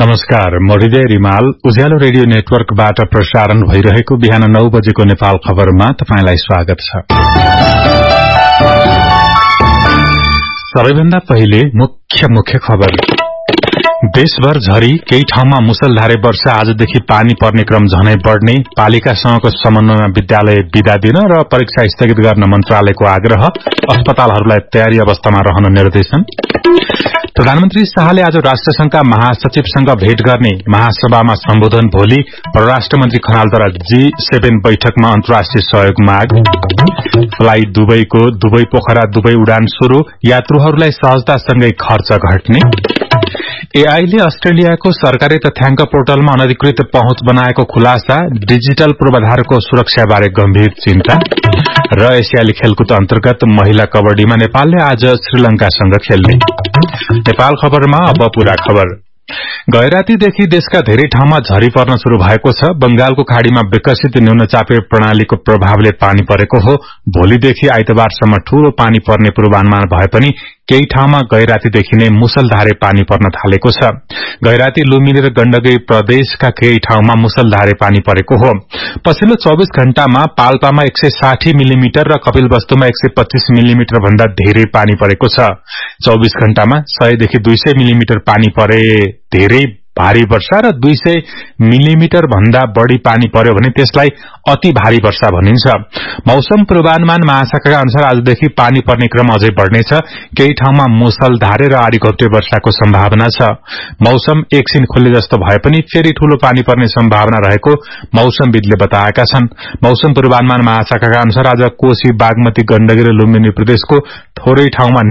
नमस्कार, म हृदय रिमाल उज्यालो रेडियो नेटवर्कबाट प्रसारण भइरहेको बिहान 9 बजेको नेपाल खबरमा तपाईंलाई स्वागत छ। सबैभन्दा पहिले मुख्य खबर। देशभर झरी केही ठाउँमा मुसलधारे वर्षा आजदेखि पानी पर्ने क्रम झनै बढ़ने, पालिकासँगको समन्वयमा विद्यालय बिदा दिन र परीक्षा स्थगित गर्न मन्त्रालयको आग्रह, अस्पतालहरूलाई तयारी अवस्थामा रहन निर्देशन। प्रधानमन्त्री शाहले आज राष्ट्रसंघका महासचिवसँग भेट गर्ने, महासभामा सम्बोधन भोलि, परराष्ट्र मन्त्री खनालद्वारा G7 बैठकमा अन्तर्राष्ट्रिय सहयोग माग। फ्लाइ दुबईको दुबई पोखरा दुबई उडान शुरू, यात्रुहरूलाई सहजतासँगै खर्च घट्ने। एआईले अस्ट्रेलियाको सरकारी तथ्याङ्क पोर्टलमा अनधिकृत पहुँच बनाएको खुलासा, डिजिटल पूर्वाधारको सुरक्षाबारे गम्भीर चिन्ता। र एसियाली खेलकुद अन्तर्गत महिला कबड्डीमा नेपालले आज श्रीलंकासँग खेल्ने। नेपाल खबरमा अब पूरा खबर। गैरातीदेखि देशका धेरै ठाउँमा झरी पर्न शुरू भएको छ। बंगालको खाड़ीमा विकसित न्यूनचापे प्रणालीको प्रभावले पानी परेको हो। भोलिदेखि आइतबारसम्म ठूलो पानी पर्ने पूर्वानुमान भए पनि केही ठाउँमा गैरातीदेखि नै मुसलधारे पानी पर्न थालेको छ। गैराती, लुम्बिनी र गण्डकी प्रदेशका केही ठाउँमा मुसलधारे पानी परेको हो। पछिल्लो 24 घण्टामा पाल्पामा 160 मिलिमिटर र कपिलवस्तुमा 125 मिलिमिटर भन्दा धेरै पानी परेको छ। 24 घण्टामा 100 देखि 200 मिलिमिटर पानी परे धेरै भारी वर्षा र 200 मिलिमिटर भन्दा बढ़ी पानी पर्यो भने त्यसलाई अति भारी वर्षा भनिन्छ। मौसम पूर्वानुमान महाशाखाका अनुसार आजदेखि पानी पर्ने क्रम अझै बढ़नेछ। केही ठाउँमा मुसलधारे र आधी घोप्टे वर्षाको सम्भावना छ। मौसम एकछिन खुल्ले जस्तो भए पनि फेरि ठूलो पानी पर्ने सम्भावना रहेको मौसमविदले बताएका छन्। मौसम पूर्वानुमान महाशाखाका अनुसार आज कोशी, बागमती, गण्डकी र लुम्बिनी प्रदेशको थोरै ठाउँमा